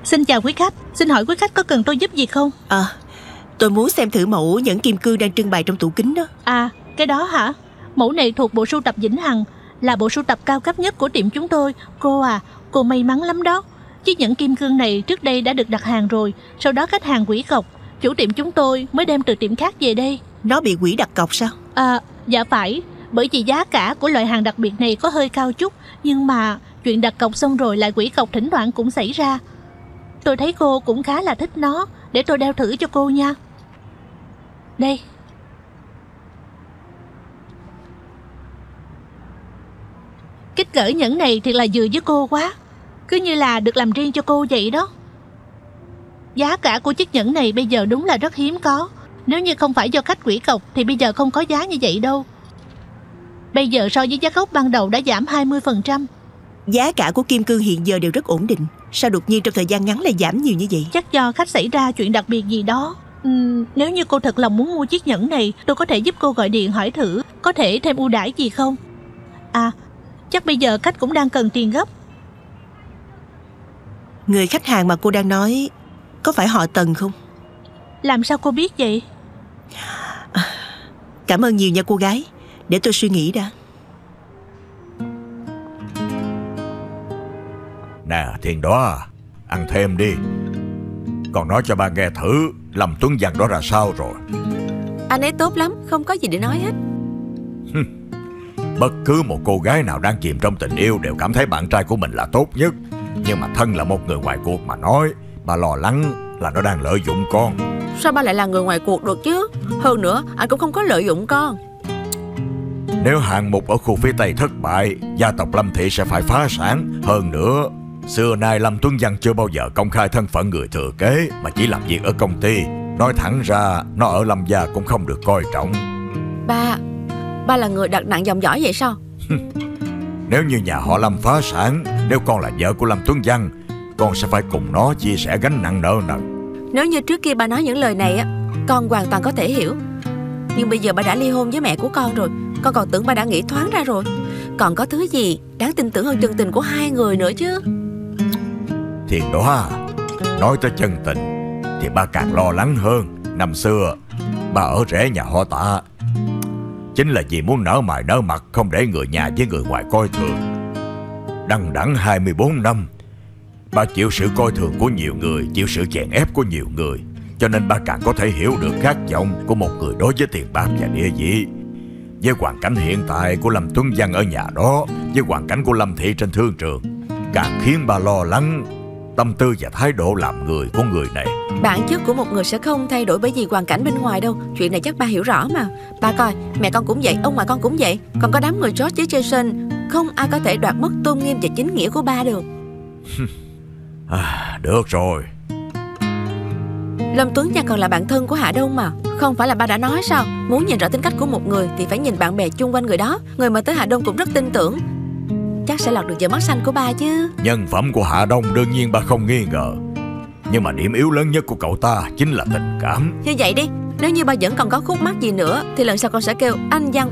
Xin chào quý khách, xin hỏi quý khách có cần tôi giúp gì không? Tôi muốn xem thử mẫu nhẫn kim cương đang trưng bày trong tủ kính đó. À, cái đó hả? Mẫu này thuộc bộ sưu tập Vĩnh Hằng, là bộ sưu tập cao cấp nhất của tiệm chúng tôi. Cô à, cô may mắn lắm đó. Chiếc nhẫn kim cương này trước đây đã được đặt hàng rồi, sau đó khách hàng hủy cọc, chủ tiệm chúng tôi mới đem từ tiệm khác về đây. Nó bị hủy đặt cọc sao? Dạ phải, bởi vì giá cả của loại hàng đặc biệt này có hơi cao chút. Nhưng mà chuyện đặt cọc xong rồi lại hủy cọc thỉnh thoảng cũng xảy ra. Tôi thấy cô cũng khá là thích nó, để tôi đeo thử cho cô nha. Đây. Kích cỡ nhẫn này thiệt là vừa với cô quá, cứ như là được làm riêng cho cô vậy đó. Giá cả của chiếc nhẫn này bây giờ đúng là rất hiếm có. Nếu như không phải do khách hủy cọc thì bây giờ không có giá như vậy đâu. Bây giờ so với giá gốc ban đầu đã giảm 20%. Giá cả của kim cương hiện giờ đều rất ổn định, sao đột nhiên trong thời gian ngắn lại giảm nhiều như vậy? Chắc do khách xảy ra chuyện đặc biệt gì đó. Nếu như cô thật lòng muốn mua chiếc nhẫn này, tôi có thể giúp cô gọi điện hỏi thử có thể thêm ưu đãi gì không. Chắc bây giờ khách cũng đang cần tiền gấp. Người khách hàng mà cô đang nói có phải họ Tần không? Làm sao cô biết vậy? Cảm ơn nhiều nha cô gái, để tôi suy nghĩ đã. Nè Thiên Đóa, ăn thêm đi. Còn nói cho ba nghe thử Lâm Tuấn Văn đó ra sao rồi. Anh ấy tốt lắm, không có gì để nói hết. Bất cứ một cô gái nào đang chìm trong tình yêu đều cảm thấy bạn trai của mình là tốt nhất. Nhưng mà thân là một người ngoài cuộc mà nói, bà lo lắng là nó đang lợi dụng con. Sao ba lại là người ngoài cuộc được chứ? Hơn nữa anh cũng không có lợi dụng con. Nếu hạng mục ở khu phía Tây thất bại, gia tộc Lâm Thị sẽ phải phá sản. Hơn nữa, xưa nay Lâm Tuấn Văn chưa bao giờ công khai thân phận người thừa kế, mà chỉ làm việc ở công ty. Nói thẳng ra, nó ở Lâm gia cũng không được coi trọng. Ba là người đặt nặng dòng dõi vậy sao? Nếu như nhà họ Lâm phá sản, nếu con là vợ của Lâm Tuấn Văn, con sẽ phải cùng nó chia sẻ gánh nặng nợ nần. Nếu như trước kia ba nói những lời này á, con hoàn toàn có thể hiểu. Nhưng bây giờ ba đã ly hôn với mẹ của con rồi, con còn tưởng ba đã nghĩ thoáng ra rồi. Còn có thứ gì đáng tin tưởng hơn chân tình của hai người nữa chứ? Thiên Đóa, nói tới chân tình thì ba càng lo lắng hơn. Năm xưa ba ở rễ nhà họ Tạ chính là vì muốn nở mày nở mặt, không để người nhà với người ngoài coi thường. Đằng đẵng 24 năm, ba chịu sự coi thường của nhiều người, chịu sự chèn ép của nhiều người, cho nên ba càng có thể hiểu được khát vọng của một người đối với tiền bạc và địa vị. Với hoàn cảnh hiện tại của Lâm Tuấn Văn ở nhà đó, với hoàn cảnh của Lâm Thị trên thương trường, càng khiến ba lo lắng tâm tư và thái độ làm người của người này. Bản chất của một người sẽ không thay đổi bởi vì hoàn cảnh bên ngoài đâu. Chuyện này chắc ba hiểu rõ mà. Ba coi, mẹ con cũng vậy, ông ngoại con cũng vậy. Còn có đám người George với Jason, không ai có thể đoạt mất tôn nghiêm và chính nghĩa của ba được. Được rồi. Lâm Tuấn Văn còn là bạn thân của Hạ Đông mà. Không phải là ba đã nói sao? Muốn nhìn rõ tính cách của một người thì phải nhìn bạn bè chung quanh người đó. Người mà tới Hạ Đông cũng rất tin tưởng, chắc sẽ lọt được vào mắt xanh của ba chứ. Nhân phẩm của Hạ Đông đương nhiên ba không nghi ngờ, nhưng mà điểm yếu lớn nhất của cậu ta chính là tình cảm. Như vậy đi, nếu như ba vẫn còn có khúc mắc gì nữa thì lần sau con sẽ kêu anh Văn